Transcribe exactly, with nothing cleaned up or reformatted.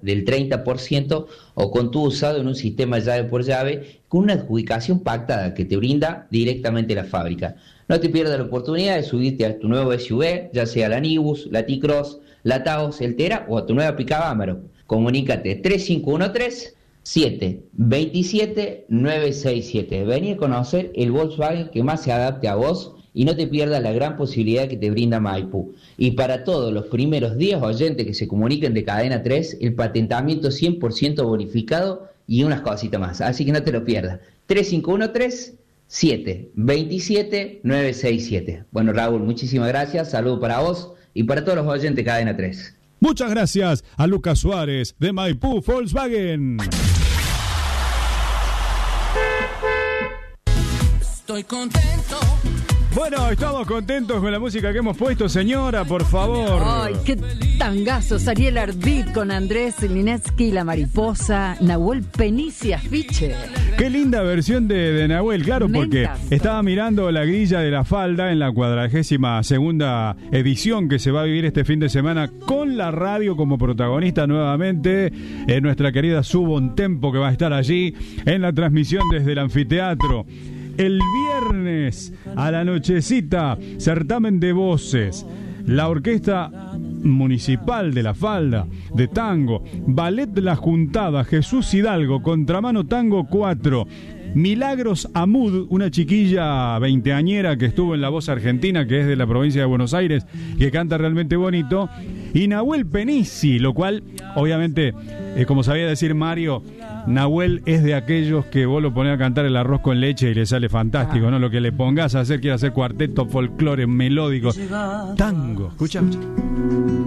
del treinta por ciento o con tu usado en un sistema llave por llave con una adjudicación pactada que te brinda directamente la fábrica. No te pierdas la oportunidad de subirte a tu nuevo S U V, ya sea la Nibus, la T-Cross, la Taos, el Tera o a tu nueva pickup Amarok. Comunícate tres cinco uno tres, siete dos siete, nueve seis siete. Vení a conocer el Volkswagen que más se adapte a vos y no te pierdas la gran posibilidad que te brinda Maipú. Y para todos los primeros diez oyentes que se comuniquen de Cadena tres, el patentamiento cien por ciento bonificado y unas cositas más. Así que no te lo pierdas. tres cinco uno tres, siete dos siete, nueve seis siete. Bueno, Raúl, muchísimas gracias. Saludos para vos y para todos los oyentes de Cadena tres. Muchas gracias a Lucas Suárez de Maipú Volkswagen. Estoy contento. Bueno, estamos contentos con la música que hemos puesto, señora, por favor. Ay, qué tangazos. Ariel Arbit con Andrés Linetsky, La Mariposa, Nahuel Penicia Fiche. Qué linda versión de, de Nahuel, claro, Me porque encantó. estaba mirando la grilla de la falda en la cuadragésima segunda edición que se va a vivir este fin de semana con la radio como protagonista nuevamente. Eh, nuestra querida Su Bontempo, que va a estar allí en la transmisión desde el anfiteatro. El viernes a la nochecita, certamen de voces. La Orquesta Municipal de la Falda de Tango, Ballet La Juntada, Jesús Hidalgo, Contramano Tango cuatro, Milagros Amud, una chiquilla veinteañera que estuvo en La Voz Argentina, que es de la provincia de Buenos Aires, que canta realmente bonito, y Nahuel Penici, lo cual, obviamente, eh, como sabía decir Mario, Nahuel es de aquellos que vos lo ponés a cantar el arroz con leche y le sale fantástico, ¿no? Lo que le pongas a hacer, quiere hacer cuarteto, folclore, melódico, tango. Escucha, escucha.